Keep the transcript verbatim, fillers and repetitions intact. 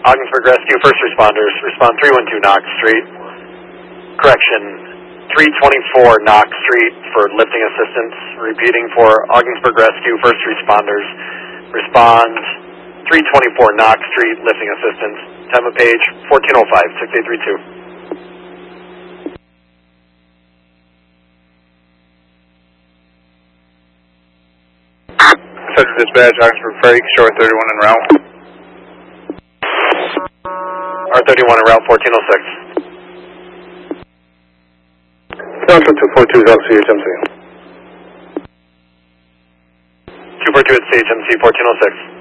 Ogdensburg Rescue, first responders, respond three one two Knox Street. Correction, three twenty-four Knox Street for lifting assistance. Repeating for Ogdensburg Rescue, first responders, respond three twenty-four Knox Street, lifting assistance. Time of page fourteen oh five, six eight three two. Central Dispatch, Ogdensburg Freight, short thirty-one en route. R thirty-one en route, fourteen oh six. Central two four two is out C H M C. two four two at C H M C, fourteen oh six.